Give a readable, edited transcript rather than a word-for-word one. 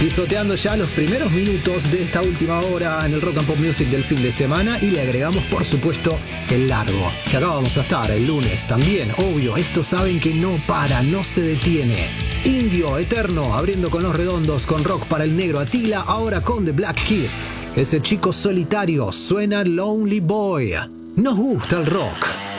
Pisoteando ya los primeros minutos de esta última hora en el Rock and Pop Music del fin de semana y le agregamos, por supuesto, el largo, que acá vamos a estar el lunes también, obvio, estos saben que no para, no se detiene. Indio Eterno, abriendo con Los Redondos, con rock para el negro Atila, ahora con The Black Keys. Ese chico solitario, suena Lonely Boy. Nos gusta el rock.